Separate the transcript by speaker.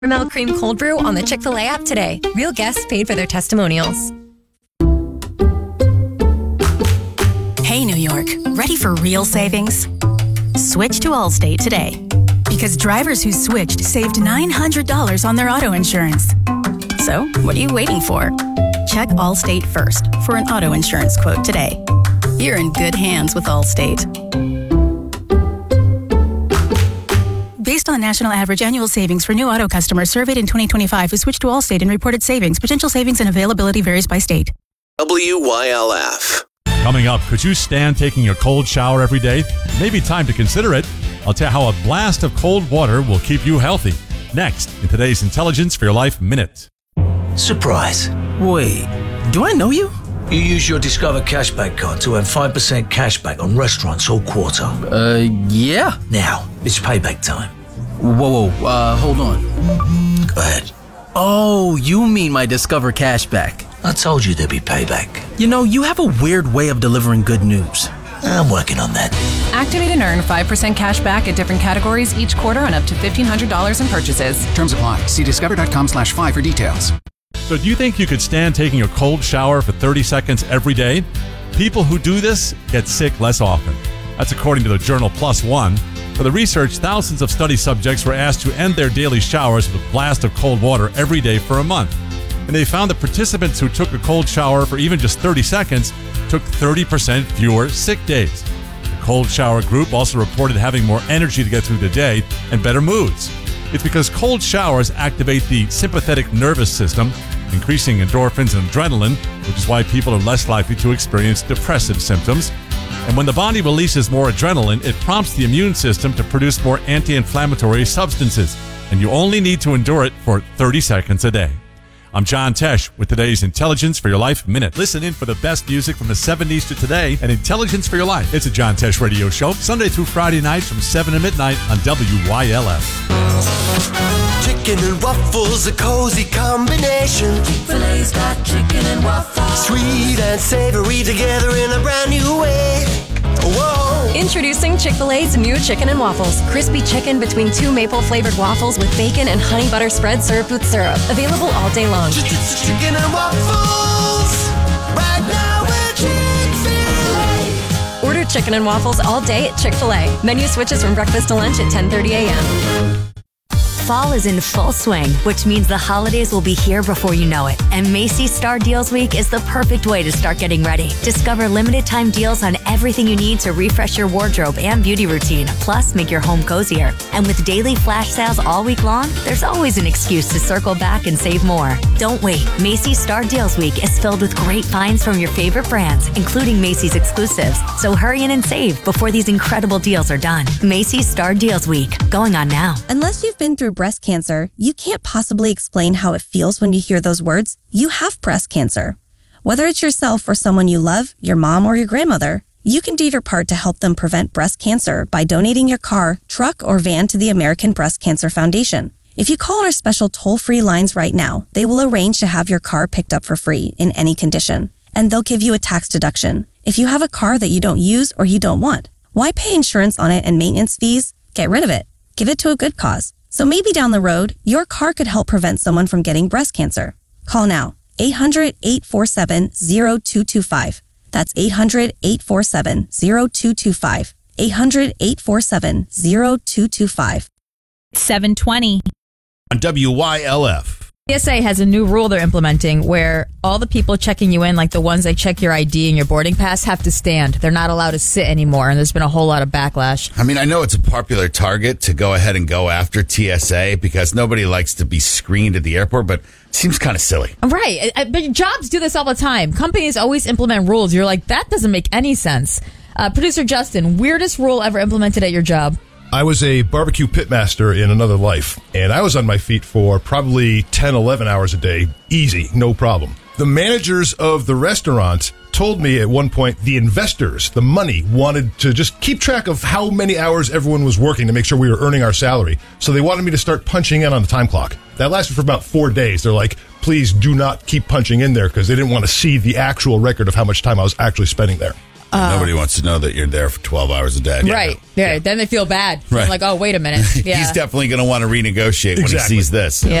Speaker 1: Caramel Cream Cold Brew on the Chick-fil-A app today. Real guests paid for their testimonials.
Speaker 2: Hey, New York. Ready for real savings? Switch to Allstate today. Because drivers who switched saved $900 on their auto insurance. So, what are you waiting for? Check Allstate first for an auto insurance quote today. You're in good hands with Allstate. Based on the national average annual savings for new auto customers surveyed in 2025 who switched to Allstate and reported savings, potential savings and availability varies by state.
Speaker 3: WYLF.
Speaker 4: Coming up, could you stand taking a cold shower every day? Maybe time to consider it. I'll tell you how a blast of cold water will keep you healthy. Next, in today's Intelligence for Your Life Minute.
Speaker 5: Surprise.
Speaker 6: Wait, do I know you?
Speaker 5: You use your Discover Cashback card to earn 5% cashback on restaurants all quarter.
Speaker 6: Yeah.
Speaker 5: Now, it's payback time.
Speaker 6: Whoa, hold on.
Speaker 5: Go ahead.
Speaker 6: Oh, you mean my Discover Cashback.
Speaker 5: I told you there'd be payback.
Speaker 6: You know, you have a weird way of delivering good news.
Speaker 5: I'm working on that.
Speaker 7: Activate and earn 5% cash back at different categories each quarter on up to $1,500 in purchases.
Speaker 8: Terms apply. See discover.com/5 for details.
Speaker 4: So do you think you could stand taking a cold shower for 30 seconds every day? People who do this get sick less often. That's according to the journal PLOS ONE. For the research, thousands of study subjects were asked to end their daily showers with a blast of cold water every day for a month. And they found that participants who took a cold shower for even just 30 seconds took 30% fewer sick days. The cold shower group also reported having more energy to get through the day and better moods. It's because cold showers activate the sympathetic nervous system, increasing endorphins and adrenaline, which is why people are less likely to experience depressive symptoms. And when the body releases more adrenaline, it prompts the immune system to produce more anti-inflammatory substances. And you only need to endure it for 30 seconds a day. I'm John Tesh with today's Intelligence for Your Life Minute. Listen in for the best music from the 70s to today and Intelligence for Your Life. It's a John Tesh radio show, Sunday through Friday nights from 7 to midnight on WYLF.
Speaker 9: Chicken and waffles, a cozy combination.
Speaker 10: Chick-fil-A's got chicken and waffles.
Speaker 9: Sweet and savory together in a brand new way. Whoa.
Speaker 1: Introducing Chick-fil-A's new chicken and waffles. Crispy chicken between two maple-flavored waffles with bacon and honey butter spread served with syrup. Available all day long.
Speaker 9: Chicken and waffles. Right now we're Chick-fil-A.
Speaker 1: Order chicken and waffles all day at Chick-fil-A. Menu switches from breakfast to lunch at 10:30 a.m.
Speaker 11: Fall is in full swing, which means the holidays will be here before you know it. And Macy's Star Deals Week is the perfect way to start getting ready. Discover limited time deals on everything you need to refresh your wardrobe and beauty routine, plus make your home cozier. And with daily flash sales all week long, there's always an excuse to circle back and save more. Don't wait. Macy's Star Deals Week is filled with great finds from your favorite brands, including Macy's exclusives. So hurry in and save before these incredible deals are done. Macy's Star Deals Week, going on now.
Speaker 12: Unless you've been through breast cancer, you can't possibly explain how it feels when you hear those words. You have breast cancer. Whether it's yourself or someone you love, your mom or your grandmother, you can do your part to help them prevent breast cancer by donating your car, truck, or van to the American Breast Cancer Foundation. If you call our special toll-free lines right now, they will arrange to have your car picked up for free in any condition, and they'll give you a tax deduction. If you have a car that you don't use or you don't want, why pay insurance on it and maintenance fees? Get rid of it. Give it to a good cause. So maybe down the road, your car could help prevent someone from getting breast cancer. Call now. 800-847-0225. That's 800-847-0225. 800-847-0225.
Speaker 13: 720.
Speaker 14: On WYLF.
Speaker 13: TSA has a new rule they're implementing where all the people checking you in, like the ones that check your ID and your boarding pass, have to stand. They're not allowed to sit anymore, and there's been a whole lot of backlash.
Speaker 14: I mean, I know it's a popular target to go ahead and go after TSA because nobody likes to be screened at the airport, but it seems kind of silly.
Speaker 13: Right. But jobs do this all the time. Companies always implement rules. You're like, that doesn't make any sense. Producer Justin, weirdest rule ever implemented at your job?
Speaker 15: I was a barbecue pitmaster in another life, and I was on my feet for probably 10, 11 hours a day. Easy, no problem. The managers of the restaurants told me at one point the investors, the money, wanted to just keep track of how many hours everyone was working to make sure we were earning our salary. So they wanted me to start punching in on the time clock. That lasted for about 4 days. They're like, please do not keep punching in there, because they didn't want to see the actual record of how much time I was actually spending there.
Speaker 14: Nobody wants to know that you're there for 12 hours a day.
Speaker 13: Right. Yeah. Then they feel bad.
Speaker 14: Right.
Speaker 13: I'm like, oh, wait a minute. Yeah.
Speaker 14: He's definitely going to want to renegotiate when he
Speaker 15: Exactly.
Speaker 14: sees this.
Speaker 13: Yeah.